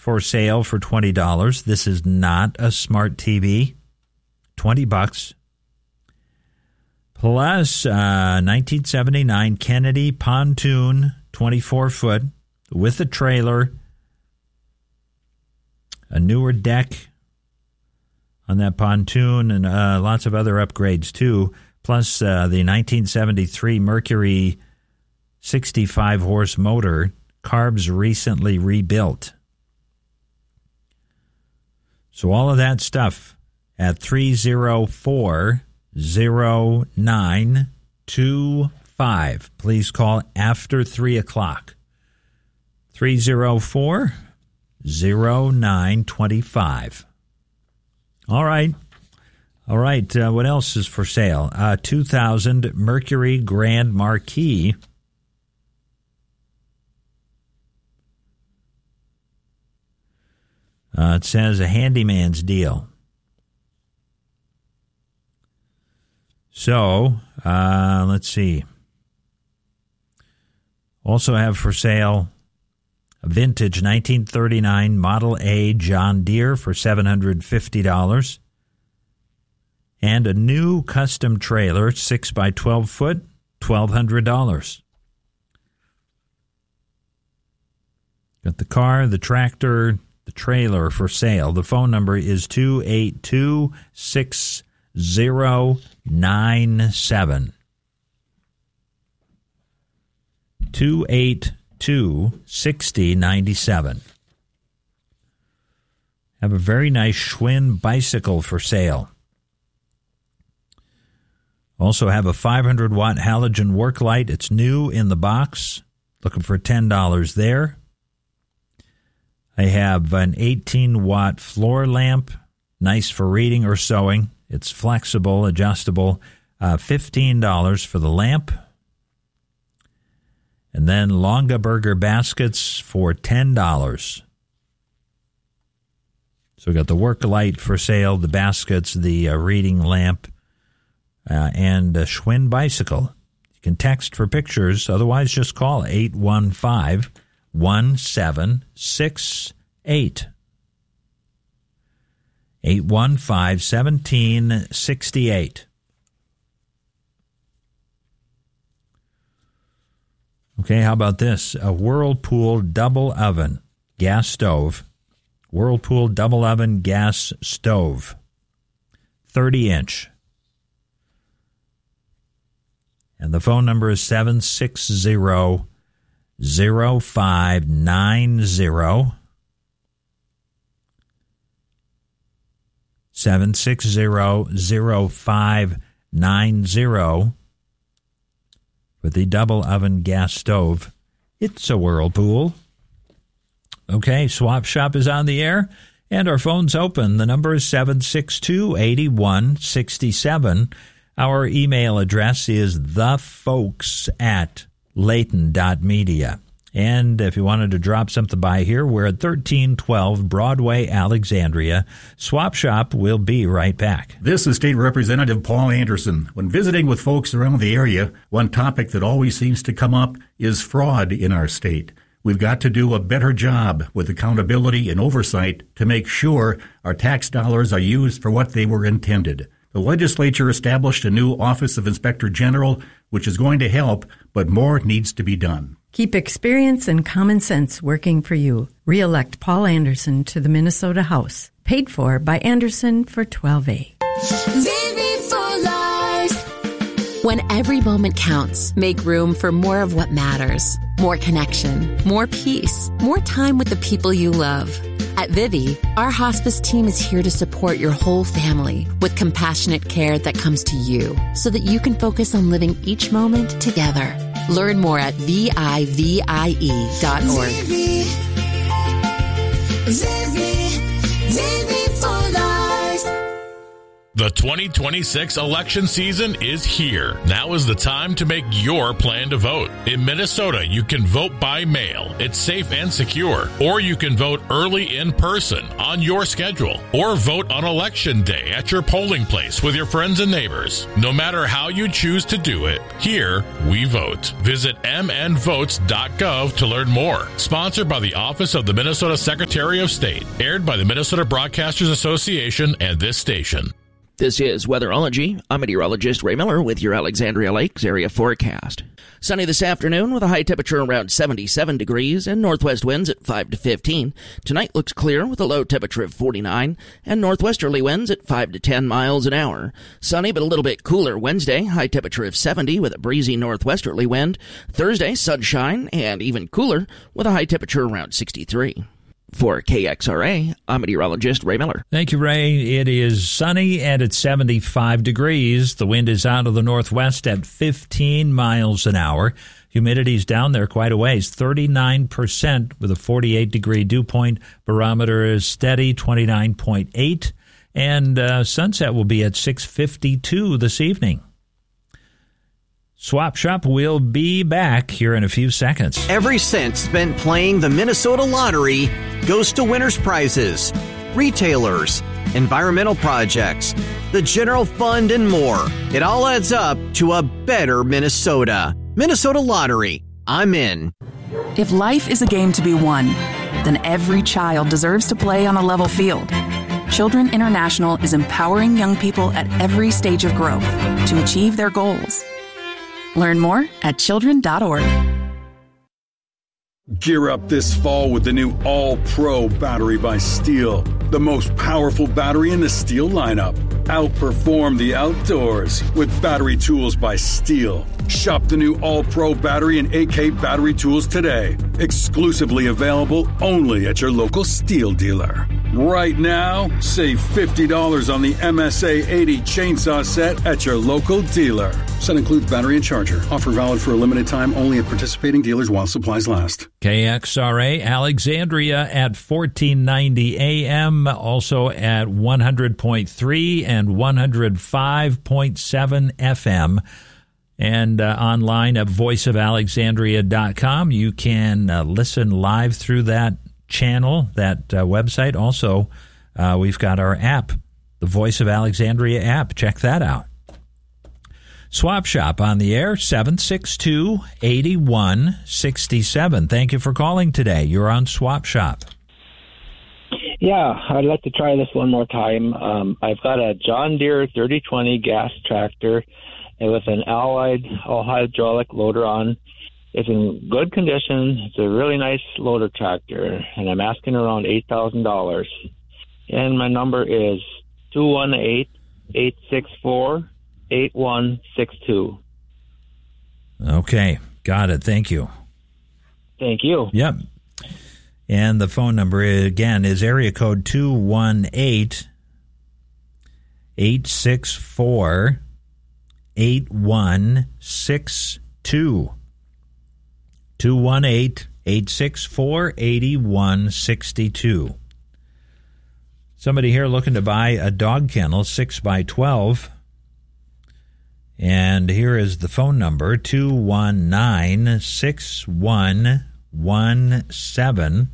for sale for $20. This is not a smart TV. $20. Plus 1979 Kennedy pontoon, 24-foot, with a trailer, a newer deck on that pontoon, and lots of other upgrades too. Plus the 1973 Mercury 65-horse motor, carbs recently rebuilt. So all of that stuff at 304-0925. Please call after 3 o'clock. 304-0925. All right. What else is for sale? 2000 Mercury Grand Marquis. It says a handyman's deal. So, let's see. Also have for sale a vintage 1939 Model A John Deere for $750. And a new custom trailer, 6 by 12 foot, $1,200. Got the car, the tractor, the trailer for sale. The phone number is 282-6097. 282-6097. Have a very nice Schwinn bicycle for sale. Also have a 500-watt halogen work light. It's new in the box. Looking for $10 there. I have an 18-watt floor lamp, nice for reading or sewing. It's flexible, adjustable. $15 for the lamp. And then Longa Burger baskets for $10. So we got the work light for sale, the baskets, the reading lamp, and a Schwinn bicycle. You can text for pictures. Otherwise, just call 815-1768. 815-1768. Okay, how about this? A Whirlpool double oven gas stove. Whirlpool double oven gas stove. 30-inch. And the phone number is 760-0590. 760-0590 for the double oven gas stove. It's a Whirlpool. Okay, Swap Shop is on the air, and our phone's open. The number is 762-8167. Our email address is thefolks@layton.media. And if you wanted to drop something by here, we're at 1312 Broadway, Alexandria. Swap Shop will be right back. This is State Representative Paul Anderson. When visiting with folks around the area, one topic that always seems to come up is fraud in our state. We've got to do a better job with accountability and oversight to make sure our tax dollars are used for what they were intended. The legislature established a new Office of Inspector General, which is going to help, but more needs to be done. Keep experience and common sense working for you. Re-elect Paul Anderson to the Minnesota House. Paid for by Anderson for 12A. When every moment counts, make room for more of what matters. More connection, more peace, more time with the people you love. At Vivi, our hospice team is here to support your whole family with compassionate care that comes to you so that you can focus on living each moment together. Learn more at VIVIE.org. The 2026 election season is here. Now is the time to make your plan to vote. In Minnesota, you can vote by mail. It's safe and secure. Or you can vote early in person on your schedule. Or vote on Election Day at your polling place with your friends and neighbors. No matter how you choose to do it, here we vote. Visit mnvotes.gov to learn more. Sponsored by the Office of the Minnesota Secretary of State. Aired by the Minnesota Broadcasters Association and this station. This is Weatherology. I'm meteorologist Ray Miller with your Alexandria Lakes area forecast. Sunny this afternoon with a high temperature around 77 degrees and northwest winds at 5 to 15. Tonight looks clear with a low temperature of 49 and northwesterly winds at 5 to 10 miles an hour. Sunny but a little bit cooler Wednesday, high temperature of 70 with a breezy northwesterly wind. Thursday, sunshine and even cooler with a high temperature around 63. For KXRA, I'm meteorologist Ray Miller. Thank you, Ray. It is sunny and it's 75 degrees. The wind is out of the northwest at 15 miles an hour. Humidity's down there quite a ways, 39% with a 48-degree dew point. Barometer is steady, 29.8. And sunset will be at 6:52 this evening. Swap Shop will be back here in a few seconds. Every cent spent playing the Minnesota Lottery goes to winners' prizes, retailers, environmental projects, the general fund, and more. It all adds up to a better Minnesota. Minnesota Lottery. I'm in. If life is a game to be won, then every child deserves to play on a level field. Children International is empowering young people at every stage of growth to achieve their goals. Learn more at children.org. Gear up this fall with the new All-Pro battery by Steel. The most powerful battery in the Steel lineup. Outperform the outdoors with battery tools by Steel. Shop the new All-Pro battery and AK battery tools today. Exclusively available only at your local Steel dealer. Right now, save $50 on the MSA 80 chainsaw set at your local dealer. Set includes battery and charger. Offer valid for a limited time only at participating dealers while supplies last. KXRA Alexandria at 1490 AM, also at 100.3 and 105.7 FM. And online at voiceofalexandria.com. You can listen live through that channel, that website. Also, we've got our app, the Voice of Alexandria app. Check that out. Swap Shop on the air, 762-8167. Thank you for calling today. You're on Swap Shop. Yeah, I'd like to try this one more time. I've got a John Deere 3020 gas tractor with an Allied all-hydraulic loader on. It's in good condition. It's a really nice loader tractor, and I'm asking around $8,000. And my number is 218-864-8162. Okay, got it. Thank you. Thank you. Yep. And the phone number, again, is area code 218-864-8162. 218-864-8162. Somebody here looking to buy a dog kennel, 6x12. And here is the phone number, 219-6117.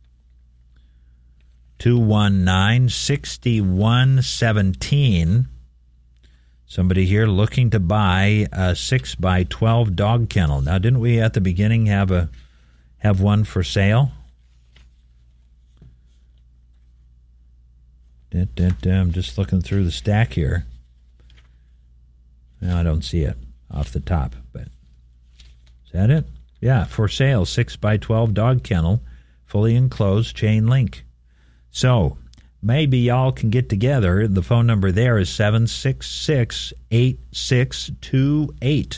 219-6117. Somebody here looking to buy a 6x12 dog kennel. Now, didn't we at the beginning have one for sale? I'm just looking through the stack here. No, I don't see it off the top, but is that it? Yeah, for sale, 6x12 dog kennel, fully enclosed, chain link. So maybe y'all can get together. The phone number there is 766-8628.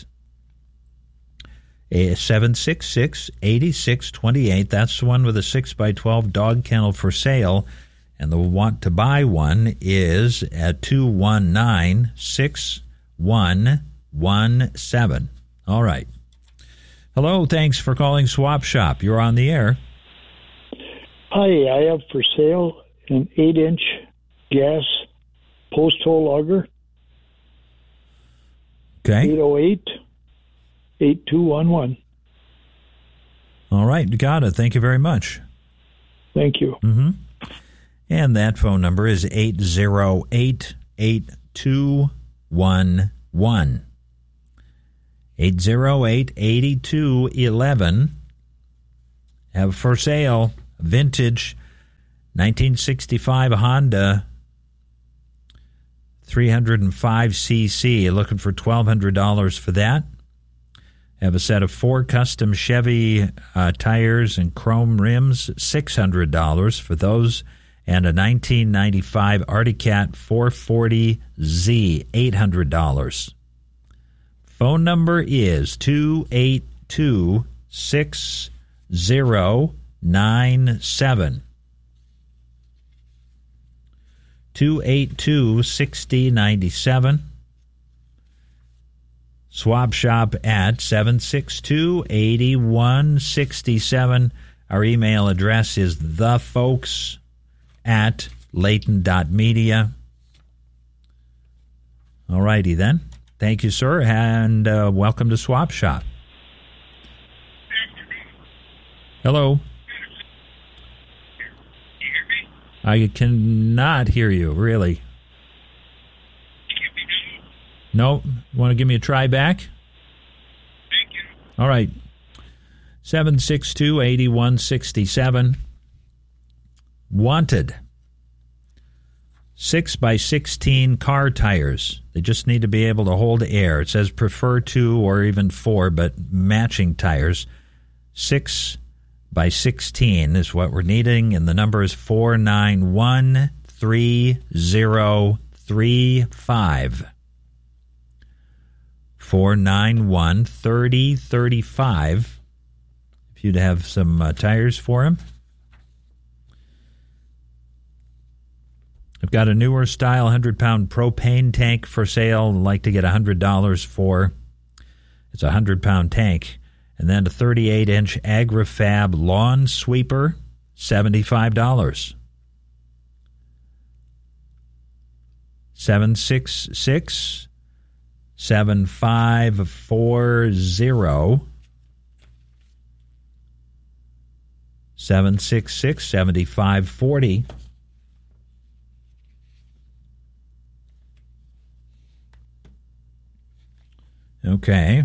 766-8628. That's the one with a 6x12 dog kennel for sale. And the want to buy one is at 219-6117. All right. Hello, thanks for calling Swap Shop. You're on the air. Hi, I have for sale an 8-inch gas post-hole auger. Okay. 808-8211. All right, got it. Thank you very much. Thank you. Mm-hmm. And that phone number is 808-8211. 808-8211. Have for sale vintage 1965 Honda 305cc. You're looking for $1,200 for that. Have a set of 4 custom Chevy tires and chrome rims, $600 for those, and a 1995 Arctic Cat 440Z, $800. Phone number is 282-6097. 282-6097. Swap Shop at 762-8167. Our email address is thefolks@layton.media. All righty then. Thank you, sir, and welcome to Swap Shop. Hello. I cannot hear you, really. No? Want to give me a try back? Thank you. All right. 762-8167. Wanted. 6x16 car tires. They just need to be able to hold air. It says prefer 2 or even 4, but matching tires. 6x16 is what we're needing, and the number is 491-3035. 491-3035. If you'd have some tires for him. I've got a newer style 100-pound propane tank for sale. I'd like to get $100 for. It's a 100-pound tank. And then a 38-inch AgriFab lawn sweeper, $75. 766-7540. 766-7540. Okay.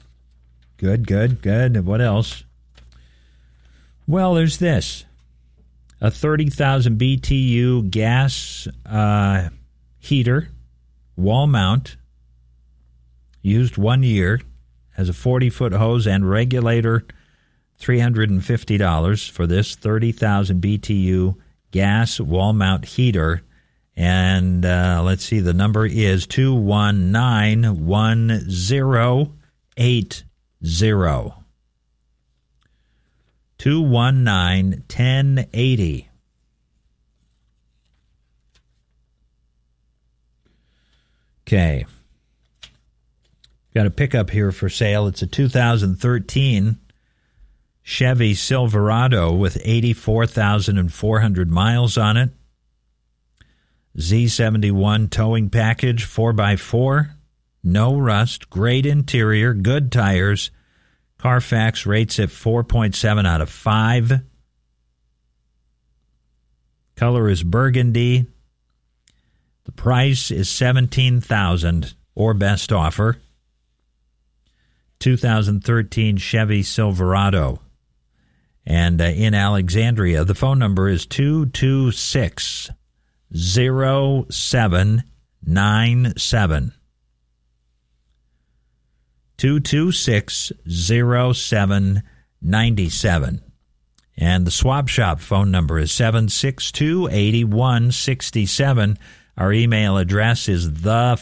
Good. What else? Well, there's this. A 30,000 BTU gas heater, wall mount, used 1 year, has a 40-foot hose and regulator, $350 for this 30,000 BTU gas wall mount heater. And let's see, the number is 219-1080. 219-1080. Okay. Got a pickup here for sale. It's a 2013 Chevy Silverado with 84,400 miles on it. Z71 towing package, 4x4. No rust, great interior, good tires. Carfax rates it 4.7 out of 5. Color is burgundy. The price is $17,000 or best offer. 2013 Chevy Silverado. And in Alexandria, the phone number is 226-0797. 226-0797. And the Swap Shop phone number is 762-8167. Our email address is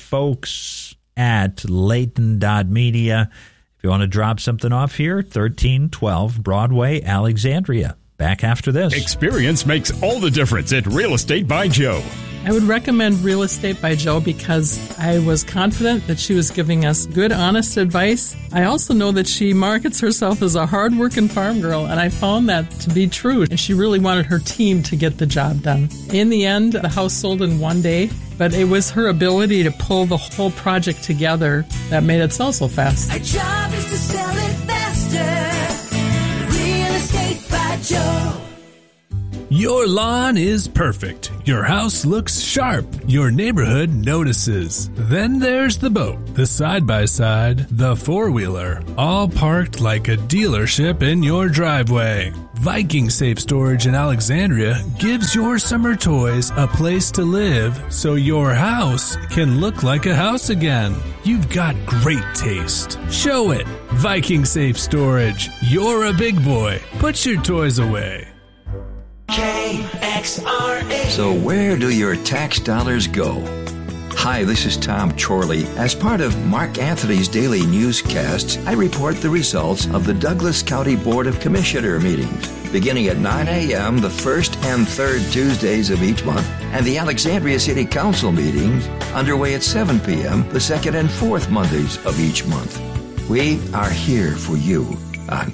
thefolks@layton.media. If you want to drop something off here, 1312 Broadway, Alexandria. Back after this. Experience makes all the difference at Real Estate by Joe. I would recommend Real Estate by Joe because I was confident that she was giving us good, honest advice. I also know that she markets herself as a hard-working farm girl, and I found that to be true. And she really wanted her team to get the job done. In the end, the house sold in one day, but it was her ability to pull the whole project together that made it sell so fast. Our job is to sell it faster. Real Estate by Joe. Your lawn is perfect. Your house looks sharp. Your neighborhood notices. Then there's the boat, the side-by-side, the four-wheeler, all parked like a dealership in your driveway. Viking Safe Storage in Alexandria gives your summer toys a place to live so your house can look like a house again. You've got great taste. Show it. Viking Safe Storage. You're a big boy. Put your toys away. KXRA. So where do your tax dollars go? Hi, this is Tom Chorley. As part of Mark Anthony's daily newscasts, I report the results of the Douglas County Board of Commissioner meetings, beginning at 9 a.m. the first and third Tuesdays of each month, and the Alexandria City Council meetings underway at 7 p.m. the second and fourth Mondays of each month. We are here for you on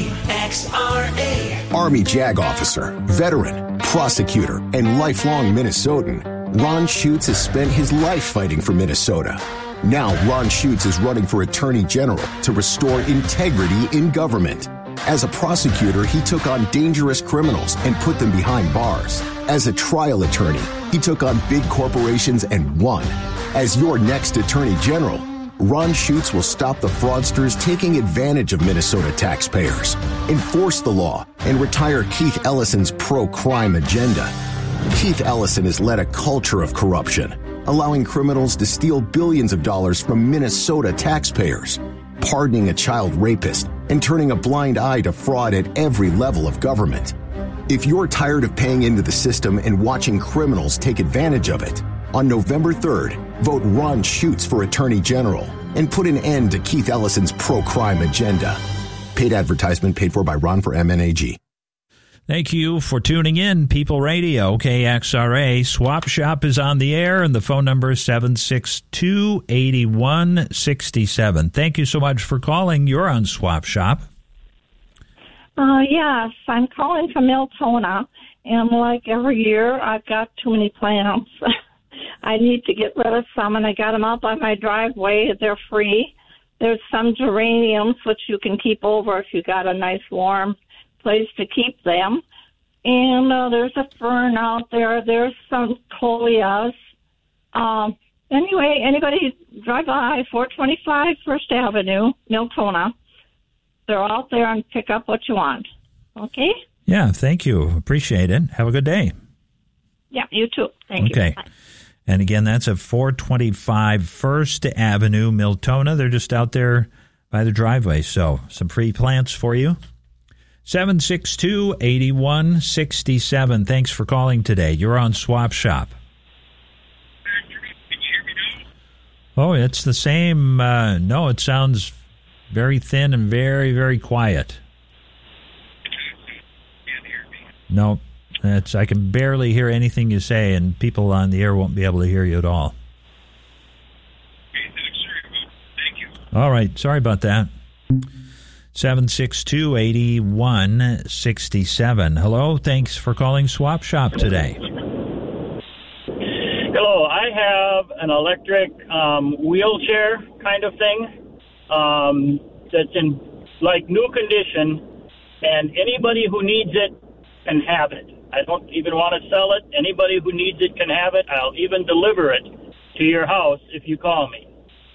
KXRA. Army JAG officer, veteran, prosecutor, and lifelong Minnesotan, Ron Schutz has spent his life fighting for Minnesota. Now Ron Schutz is running for Attorney General to restore integrity in government. As a prosecutor, he took on dangerous criminals and put them behind bars. As a trial attorney, he took on big corporations and won. As your next Attorney General, Ron Schutz will stop the fraudsters taking advantage of Minnesota taxpayers, enforce the law, and retire Keith Ellison's pro-crime agenda. Keith Ellison has led a culture of corruption, allowing criminals to steal billions of dollars from Minnesota taxpayers, pardoning a child rapist, and turning a blind eye to fraud at every level of government. If you're tired of paying into the system and watching criminals take advantage of it, on November 3rd, vote Ron Schutz for Attorney General and put an end to Keith Ellison's pro-crime agenda. Paid advertisement paid for by Ron for MNAG. Thank you for tuning in, People Radio, KXRA. Swap Shop is on the air, and the phone number is 762-8167. Thank you so much for calling. You're on Swap Shop. Yes, I'm calling from Miltona, and like every year, I've got too many plants. I need to get rid of some, and I got them out by my driveway. They're free. There's some geraniums, which you can keep over if you got a nice warm place to keep them. And there's a fern out there. There's some coleus. Anyway, anybody drive by 425 First Avenue, Miltona. They're out there and pick up what you want. Okay? Yeah, thank you. Appreciate it. Have a good day. Yeah, you too. Thank you. Okay. Bye. And again, that's at 425 First Avenue, Miltona. They're just out there by the driveway. So some free plants for you. 762-8167. Thanks for calling today. You're on Swap Shop. Oh, it's the same. No, it sounds very thin and very, very quiet. No. I can barely hear anything you say, and people on the air won't be able to hear you at all. All right. Sorry about that. 762-8167. Hello. Thanks for calling Swap Shop today. Hello. I have an electric wheelchair kind of thing that's in like new condition, and anybody who needs it can have it. I don't even want to sell it. Anybody who needs it can have it. I'll even deliver it to your house if you call me.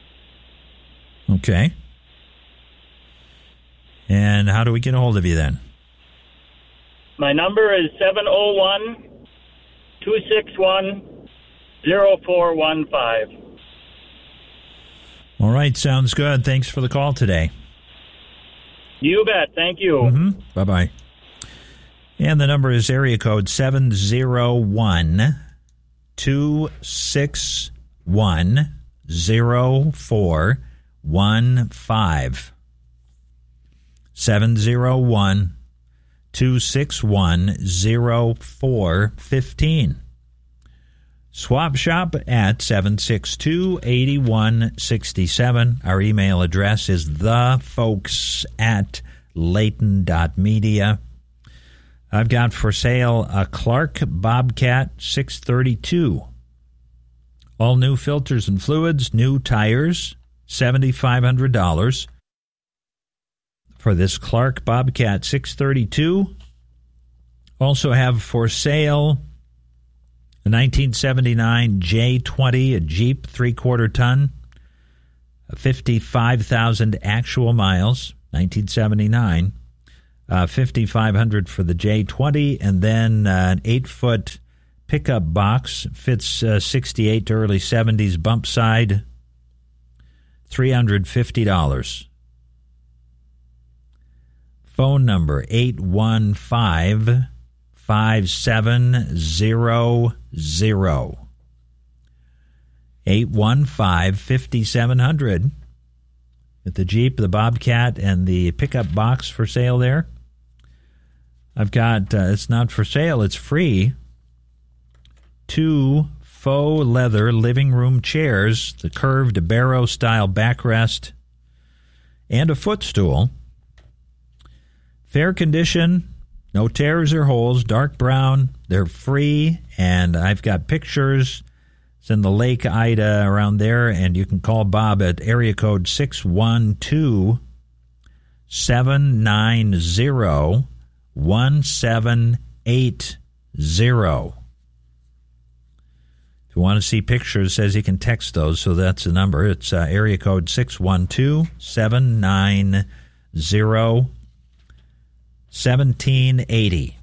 Okay. And how do we get a hold of you then? My number is 701-261-0415. All right. Sounds good. Thanks for the call today. You bet. Thank you. Mm-hmm. Bye-bye. And the number is area code 701-261-0415. 701-261-0415. Swap Shop at 762-8167. Our email address is thefolks@layton.media. I've got for sale a Clark Bobcat 632. All new filters and fluids, new tires, $7,500 for this Clark Bobcat 632. Also have for sale a 1979 J20, a Jeep 3/4 ton, 55,000 actual miles, 1979. 5,500 for the J20, and then an 8-foot pickup box, fits 68 to early 70s bump side, $350. Phone number 815-5700. 815-5700. With the Jeep, the Bobcat, and the pickup box for sale there. I've got, it's not for sale, it's free, 2 faux leather living room chairs, the curved barrow-style backrest, and a footstool. Fair condition, no tears or holes, dark brown. They're free, and I've got pictures. It's in the Lake Ida around there, and you can call Bob at area code 612-790-1780. If you want to see pictures, says you can text those, so that's the number. It's area code 612-790-1780.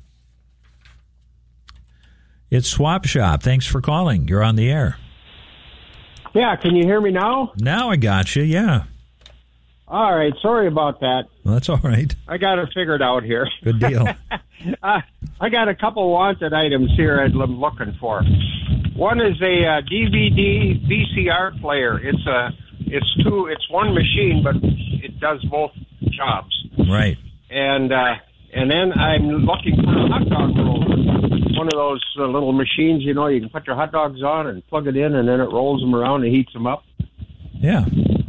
It's Swap Shop. Thanks for calling. You're on the air. Yeah, can you hear me now? Now I got you, yeah. All right, sorry about that. Well, that's all right. I got it figured out here. Good deal. I got a couple wanted items here I'm looking for. One is a DVD VCR player. It's one machine, but it does both jobs. Right. And then I'm looking for a hot dog roller. One of those little machines, you can put your hot dogs on and plug it in, and then it rolls them around and heats them up. Yeah.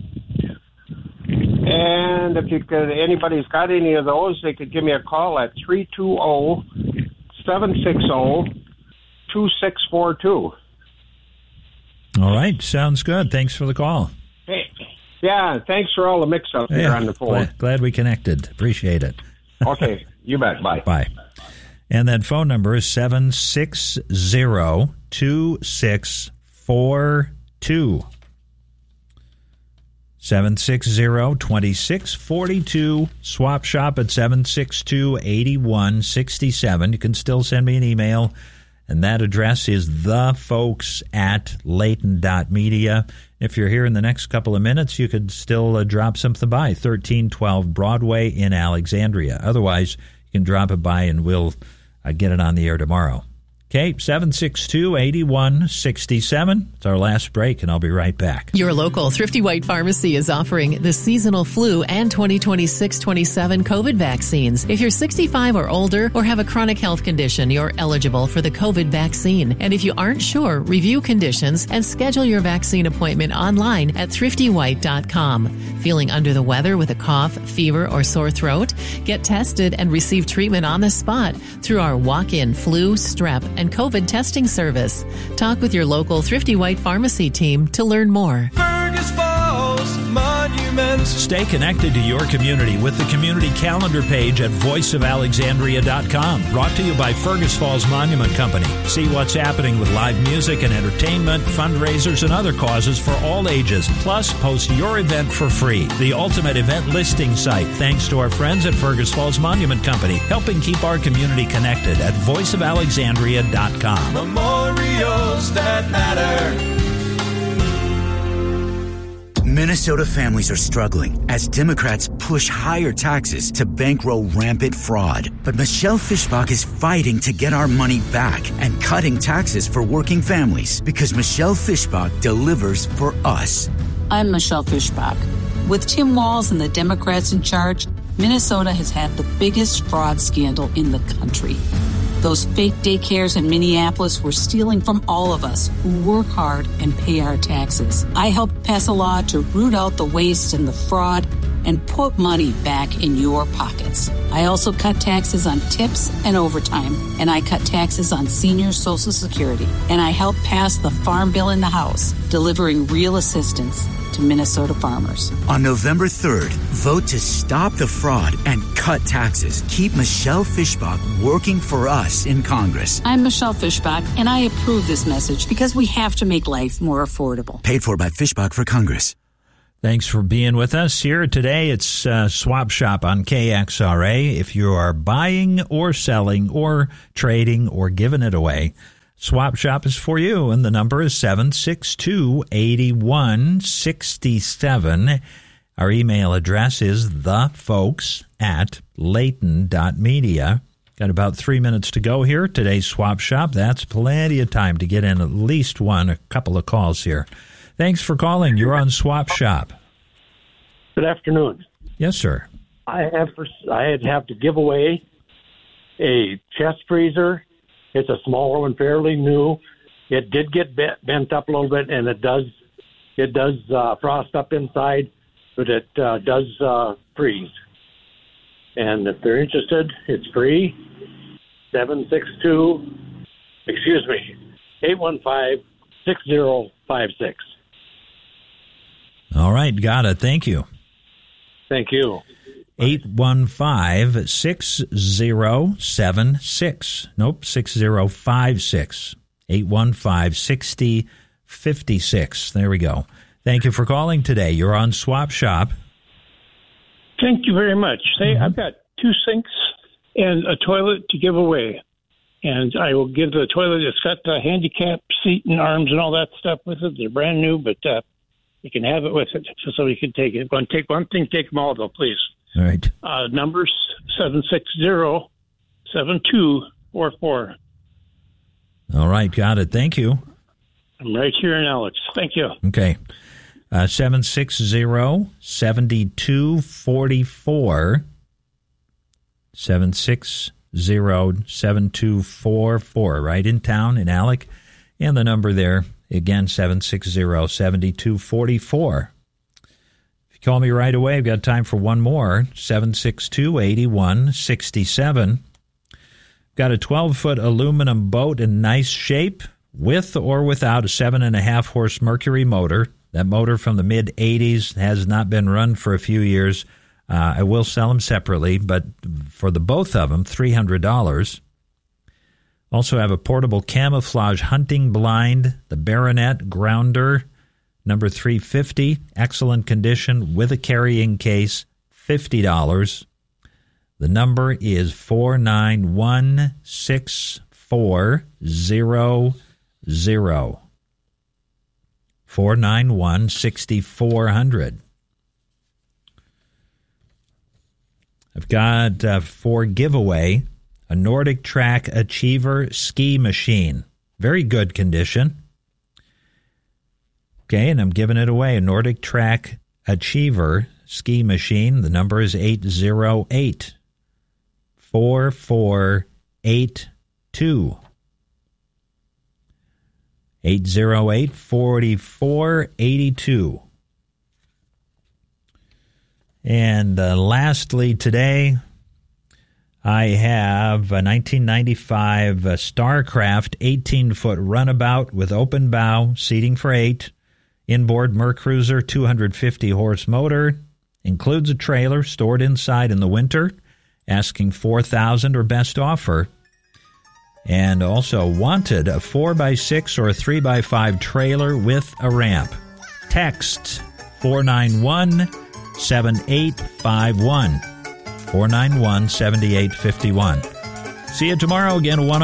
And if anybody's got any of those, they could give me a call at 320-760-2642. All right, sounds good. Thanks for the call. Hey, yeah, thanks for all the mix-up here on the phone. Glad we connected. Appreciate it. Okay, you bet. Bye. Bye. And that phone number is 760-2642. 760-2642. Swap Shop at 762-8167. You can still send me an email, and that address is thefolks@layton.media. If you're here in the next couple of minutes, you could still drop something by, 1312 Broadway in Alexandria. Otherwise, you can drop it by, and we'll get it on the air tomorrow. Okay, 762-8167. It's our last break, and I'll be right back. Your local Thrifty White Pharmacy is offering the seasonal flu and 2026-27 COVID vaccines. If you're 65 or older or have a chronic health condition, you're eligible for the COVID vaccine. And if you aren't sure, review conditions and schedule your vaccine appointment online at thriftywhite.com. Feeling under the weather with a cough, fever, or sore throat? Get tested and receive treatment on the spot through our walk-in flu, strep, and COVID testing service. Talk with your local Thrifty White Pharmacy team to learn more. Fergus Falls Monuments. Stay connected to your community with the community calendar page at voiceofalexandria.com. Brought to you by Fergus Falls Monument Company. See what's happening with live music and entertainment, fundraisers, and other causes for all ages. Plus, post your event for free. The ultimate event listing site, thanks to our friends at Fergus Falls Monument Company, helping keep our community connected at voiceofalexandria.com. Memorials that matter. Minnesota families are struggling as Democrats push higher taxes to bankroll rampant fraud. But Michelle Fischbach is fighting to get our money back and cutting taxes for working families because Michelle Fischbach delivers for us. I'm Michelle Fischbach. With Tim Walz and the Democrats in charge, Minnesota has had the biggest fraud scandal in the country. Those fake daycares in Minneapolis were stealing from all of us who work hard and pay our taxes. I helped pass a law to root out the waste and the fraud and put money back in your pockets. I also cut taxes on tips and overtime, and I cut taxes on senior Social Security. And I helped pass the Farm Bill in the House, delivering real assistance to Minnesota farmers. On November 3rd, vote to stop the fraud and cut taxes. Keep Michelle Fischbach working for us in Congress. I'm Michelle Fischbach, and I approve this message because we have to make life more affordable. Paid for by Fischbach for Congress. Thanks for being with us here today. It's Swap Shop on KXRA. If you are buying or selling or trading or giving it away, Swap Shop is for you, and the number is 762-8167. Our email address is thefolks@layton.media. Got about 3 minutes to go here. Today's Swap Shop. That's plenty of time to get in at least a couple of calls here. Thanks for calling. You're on Swap Shop. Good afternoon. Yes, sir. I'd have to give away a chest freezer. It's a smaller one, fairly new. It did get bent up a little bit, and it does frost up inside, but it does freeze. And if they're interested, it's free. 815-6056. All right, got it. Thank you. Thank you. 815-6076. Nope, 6056. 815-6056. There we go. Thank you for calling today. You're on Swap Shop. Thank you very much. I've got 2 sinks and a toilet to give away. And I will give the toilet, it's got the handicap seat and arms and all that stuff with it. They're brand new, but you can have it with it, so you can take it. Take one thing, take them all, though, please. All right. Numbers 760-7244. All right, got it. Thank you. I'm right here in Alex. Thank you. Okay. 760-7244. 760-7244, right in town in Alec. And the number there, again, 760-7244. If you call me right away, I've got time for one more, 762-8167. Got a 12-foot aluminum boat in nice shape, with or without a 7.5-horse Mercury motor. That motor from the mid-'80s has not been run for a few years. I will sell them separately, but for the both of them, $300. Also have a portable camouflage hunting blind, the Baronet Grounder, number 350, excellent condition with a carrying case, $50. The number is 491-6400. 491-6400. I've got for giveaway a Nordic Track Achiever ski machine. Very good condition. Okay, and I'm giving it away, a Nordic Track Achiever ski machine. The number is 808-4482. 808-4482. And lastly today, I have a 1995 StarCraft 18-foot runabout with open bow, seating for 8, inboard Mercruiser 250-horse motor, includes a trailer stored inside in the winter, asking $4,000 or best offer, and also wanted a 4x6 or a 3x5 trailer with a ramp. Text 491-7851. 491-7851. See you tomorrow again,